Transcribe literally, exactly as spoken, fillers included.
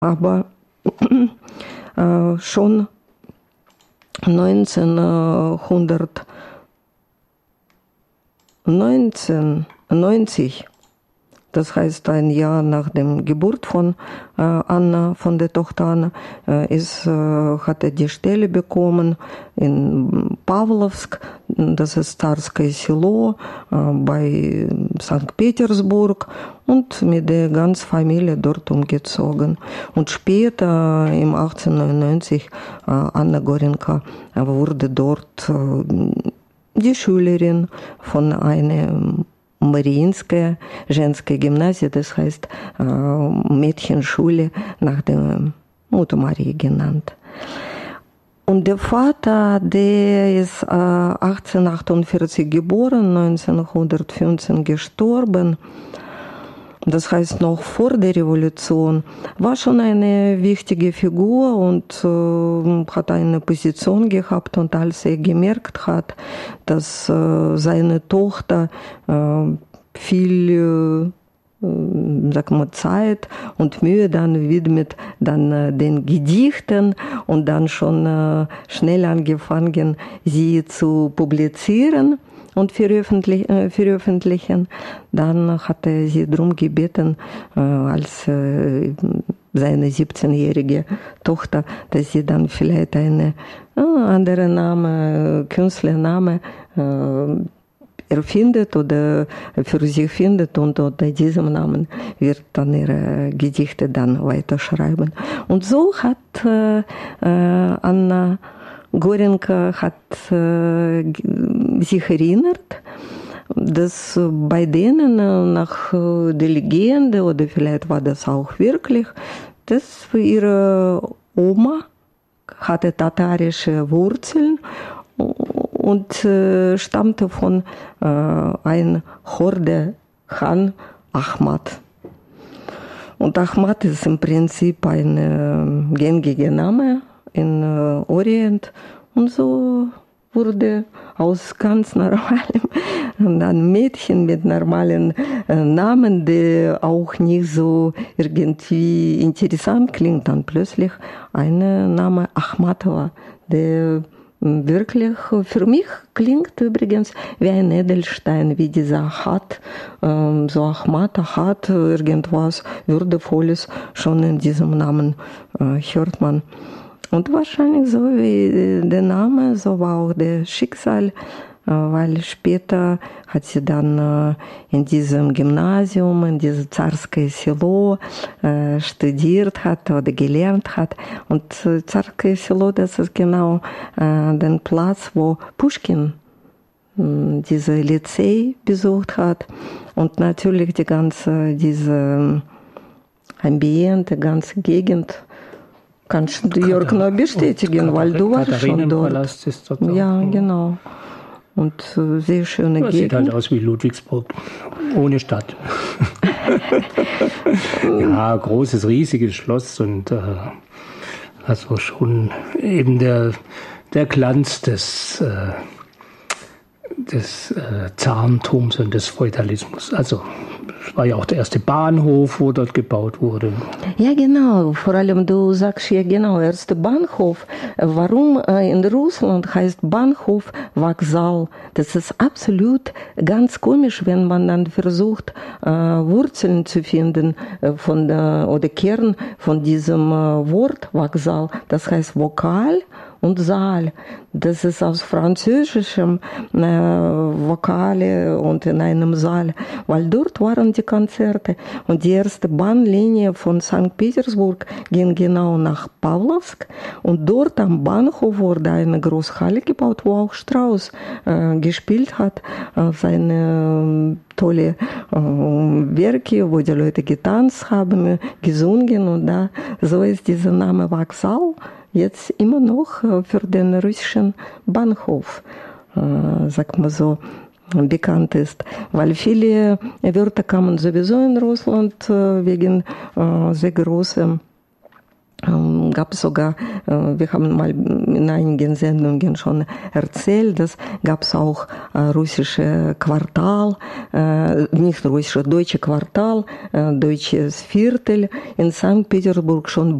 aber äh, schon neunzehnhundertneunzig, das heißt ein Jahr nach der Geburt von äh, Anna, von der Tochter Anna, äh, ist, äh, hat er die Stelle bekommen in Pawlowsk, das ist Zarskoje Selo, äh, bei Sankt Petersburg, und mit der ganzen Familie dort umgezogen. Und später, im achtzehnhundertneunundneunzig, äh, Anna Gorenka wurde dort äh, die Schülerin von einer Mariinskaya женская Gymnasie, das heißt äh, Mädchenschule, nach der Mutter Maria genannt. Und der Vater, der ist äh, achtzehnhundertachtundvierzig geboren, neunzehnhundertfünfzehn gestorben, das heißt noch vor der Revolution, war schon eine wichtige Figur und äh, hat eine Position gehabt. Und als er gemerkt hat, dass äh, seine Tochter äh, viel äh, sag mal, Zeit und Mühe dann widmet dann äh, den Gedichten und dann schon äh, schnell angefangen, sie zu publizieren und veröffentlich, äh, veröffentlichen. Dann hat er sie darum gebeten, äh, als äh, seine siebzehnjährige Tochter, dass sie dann vielleicht eine äh, andere Name, Künstlername äh, erfindet oder für sich findet, und unter diesem Namen wird dann ihre Gedichte dann weiterschreiben. Und so hat äh, äh, Anna Gorenka hat äh, sich erinnert, dass bei denen nach der Legende, oder vielleicht war das auch wirklich, dass ihre Oma hatte tatarische Wurzeln und äh, stammte von äh, einem Horde Khan Ahmad. Und Ahmad ist im Prinzip ein äh, gängiger Name in äh, Orient, und so wurde aus ganz normalem ein Mädchen mit normalen äh, Namen, der auch nicht so irgendwie interessant klingt, dann plötzlich ein Name Achmatova, der wirklich für mich klingt übrigens wie ein Edelstein, wie dieser Achat, ähm, so Ahmad, Achat, irgendwas Würdevolles, schon in diesem Namen äh, hört man. Und wahrscheinlich so wie der Name, so war auch das Schicksal, weil später hat sie dann in diesem Gymnasium, in diesem Zarskoje Selo studiert hat oder gelernt hat. Und Zarskoje Selo, das ist genau der Platz, wo Puschkin diese Lycée besucht hat. Und natürlich die ganze, diese Ambiente, die ganze Gegend. Kannst du, Jörg, noch bestätigen, weil du warst schon dort. Ist dort ja, auch. Genau. Und äh, sehr schöne das Gegend. Sieht halt aus wie Ludwigsburg, ohne Stadt. Ja, großes, riesiges Schloss und äh, also schon eben der, der Glanz des, äh, des äh, Zarentums und des Feudalismus. Also es war ja auch der erste Bahnhof, wo dort gebaut wurde. Ja, genau. Vor allem, du sagst ja genau, erster Bahnhof. Warum in Russland heißt Bahnhof Wokzal? Das ist absolut ganz komisch, wenn man dann versucht, Wurzeln zu finden von der, oder Kern von diesem Wort Wokzal. Das heißt Vokal und Saal. Das ist aus französischem äh, Vokale und in einem Saal, weil dort waren die Konzerte. Und die erste Bahnlinie von Sankt Petersburg ging genau nach Pawlowsk, und dort am Bahnhof wurde eine große Halle gebaut, wo auch Strauss äh, gespielt hat, äh, seine äh, tolle äh, Werke, wo die Leute getanzt haben, gesungen, und da so ist dieser Name Wokzal jetzt immer noch für den russischen Bahnhof, äh, sag mal so, bekannt ist. Weil viele Wörter kamen sowieso in Russland äh, wegen äh, sehr großer gab es sogar, wir haben mal in einigen Sendungen schon erzählt, dass gab es auch russische Quartal, nicht russische, deutsche Quartal, deutsches Viertel in Sankt Petersburg schon